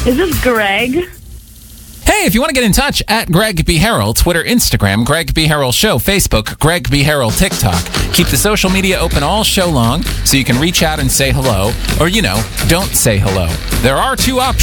Is this Greg? Hey, if you want to get in touch, at Greg B. Harrell, Twitter, Instagram, Greg B. Harrell Show, Facebook, Greg B. Harrell, TikTok. Keep the social media open all show long so you can reach out and say hello, or, don't say hello. There are two options.